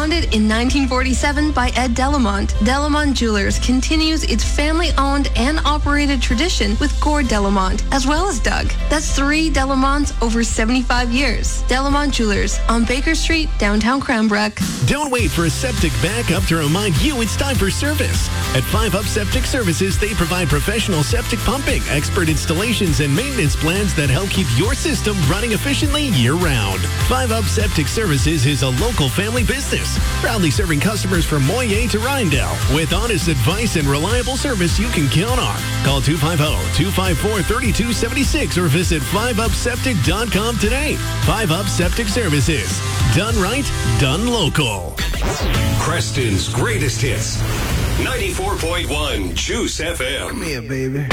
Founded in 1947 by Ed Delamont, Delamont Jewelers continues its family-owned and operated tradition with Gord Delamont, as well as Doug. That's 3 Delamonts over 75 years. Delamont Jewelers on Baker Street, downtown Cranbrook. Don't wait for a septic backup to remind you it's time for service. At 5 Up Septic Services, they provide professional septic pumping, expert installations, and maintenance plans that help keep your system running efficiently year-round. 5 Up Septic Services is a local family business, proudly serving customers from Moyer to Rindell with honest advice and reliable service you can count on. Call 250-254-3276 or visit 5upseptic.com today. 5 Up Septic Services. Done right, done local. Creston's greatest hits. 94.1 Juice FM. Come here, baby.